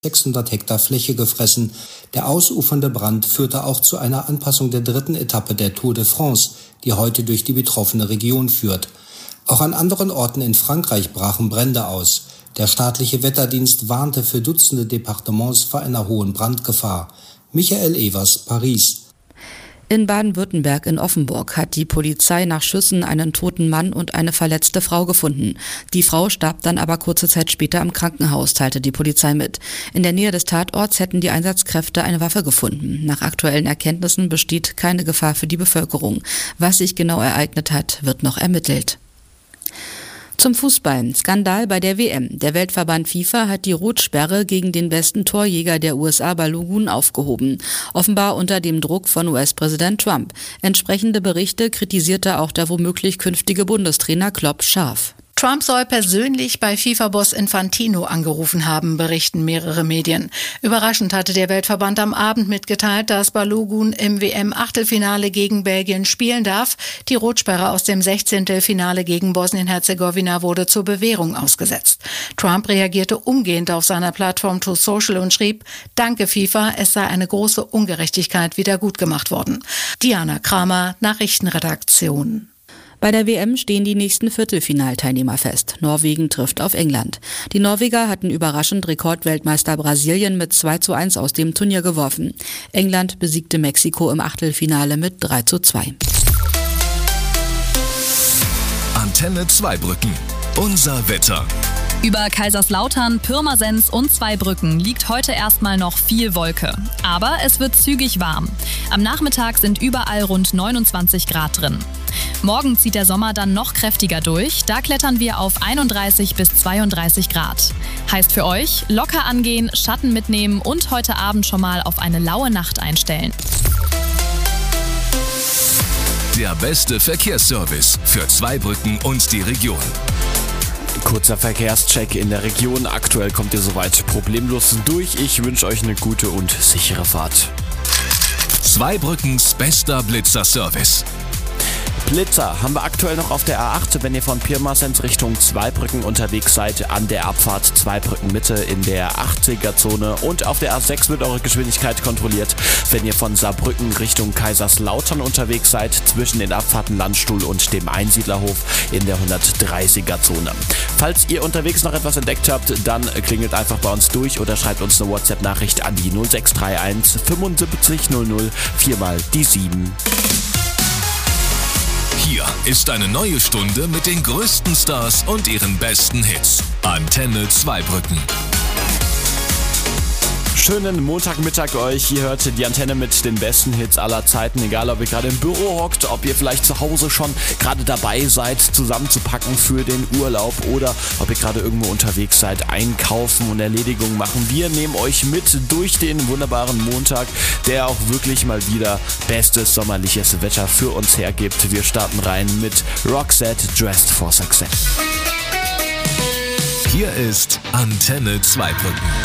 600 Hektar Fläche gefressen. Der ausufernde Brand führte auch zu einer Anpassung der 3. Etappe der Tour de France, die heute durch die betroffene Region führt. Auch an anderen Orten in Frankreich brachen Brände aus. Der staatliche Wetterdienst warnte für Dutzende Departements vor einer hohen Brandgefahr. Michael Evers, Paris. In Baden-Württemberg in Offenburg hat die Polizei nach Schüssen einen toten Mann und eine verletzte Frau gefunden. Die Frau starb dann aber kurze Zeit später im Krankenhaus, teilte die Polizei mit. In der Nähe des Tatorts hätten die Einsatzkräfte eine Waffe gefunden. Nach aktuellen Erkenntnissen besteht keine Gefahr für die Bevölkerung. Was sich genau ereignet hat, wird noch ermittelt. Zum Fußball. Skandal bei der WM. Der Weltverband FIFA hat die Rotsperre gegen den besten Torjäger der USA Balogun aufgehoben. Offenbar unter dem Druck von US-Präsident Trump. Entsprechende Berichte kritisierte auch der womöglich künftige Bundestrainer Klopp scharf. Trump soll persönlich bei FIFA-Boss Infantino angerufen haben, berichten mehrere Medien. Überraschend hatte der Weltverband am Abend mitgeteilt, dass Balogun im WM-Achtelfinale gegen Belgien spielen darf. Die Rotsperre aus dem 16. Finale gegen Bosnien-Herzegowina wurde zur Bewährung ausgesetzt. Trump reagierte umgehend auf seiner Plattform Truth Social und schrieb: Danke FIFA, es sei eine große Ungerechtigkeit wieder gut gemacht worden. Diana Kramer, Nachrichtenredaktion. Bei der WM stehen die nächsten Viertelfinalteilnehmer fest. Norwegen trifft auf England. Die Norweger hatten überraschend Rekordweltmeister Brasilien mit 2:1 aus dem Turnier geworfen. England besiegte Mexiko im Achtelfinale mit 3:2. Antenne Zweibrücken. Unser Wetter. Über Kaiserslautern, Pirmasens und Zweibrücken liegt heute erstmal noch viel Wolke. Aber es wird zügig warm. Am Nachmittag sind überall rund 29 Grad drin. Morgen zieht der Sommer dann noch kräftiger durch. Da klettern wir auf 31 bis 32 Grad. Heißt für euch, locker angehen, Schatten mitnehmen und heute Abend schon mal auf eine laue Nacht einstellen. Der beste Verkehrsservice für Zweibrücken und die Region. Kurzer Verkehrscheck in der Region. Aktuell kommt ihr soweit problemlos durch. Ich wünsche euch eine gute und sichere Fahrt. Zweibrückens bester Blitzer-Service. Blitzer haben wir aktuell noch auf der A8, wenn ihr von Pirmasens Richtung Zweibrücken unterwegs seid, an der Abfahrt Zweibrücken Mitte in der 80er-Zone, und auf der A6 wird eure Geschwindigkeit kontrolliert, wenn ihr von Saarbrücken Richtung Kaiserslautern unterwegs seid, zwischen den Abfahrten Landstuhl und dem Einsiedlerhof in der 130er-Zone. Falls ihr unterwegs noch etwas entdeckt habt, dann klingelt einfach bei uns durch oder schreibt uns eine WhatsApp-Nachricht an die 0631 75 00 4 mal die 7. Hier ist eine neue Stunde mit den größten Stars und ihren besten Hits. Antenne Zweibrücken. Schönen Montagmittag euch. Hier hört ihr die Antenne mit den besten Hits aller Zeiten. Egal, ob ihr gerade im Büro hockt, ob ihr vielleicht zu Hause schon gerade dabei seid, zusammenzupacken für den Urlaub, oder ob ihr gerade irgendwo unterwegs seid, einkaufen und Erledigungen machen. Wir nehmen euch mit durch den wunderbaren Montag, der auch wirklich mal wieder bestes sommerliches Wetter für uns hergibt. Wir starten rein mit Roxette, Dressed for Success. Hier ist Antenne Zweibrücken.